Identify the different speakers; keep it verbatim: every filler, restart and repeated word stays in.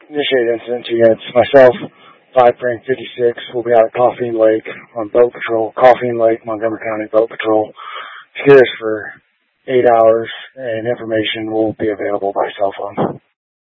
Speaker 1: initiate incidents against myself, five Frank fifty-six. We'll be out at Coffeen Lake on boat patrol. Coffeen Lake, Montgomery County boat patrol. Secure us for eight hours, and information will be available by cell phone.